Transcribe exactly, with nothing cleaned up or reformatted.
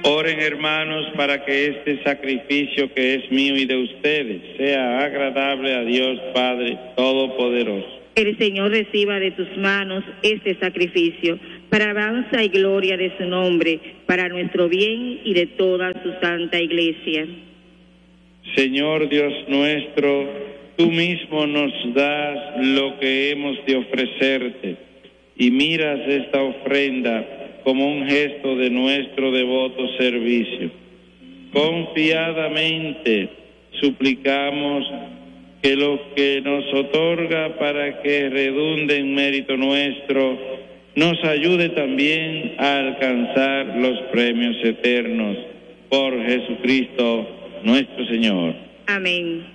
Oren, hermanos, para que este sacrificio que es mío y de ustedes sea agradable a Dios Padre Todopoderoso. El Señor reciba de tus manos este sacrificio, para alabanza y gloria de su nombre, para nuestro bien y de toda su santa Iglesia. Señor Dios nuestro, tú mismo nos das lo que hemos de ofrecerte, y miras esta ofrenda como un gesto de nuestro devoto servicio. Confiadamente suplicamos que lo que nos otorga para que redunde en mérito nuestro, nos ayude también a alcanzar los premios eternos. Por Jesucristo nuestro Señor. Amén.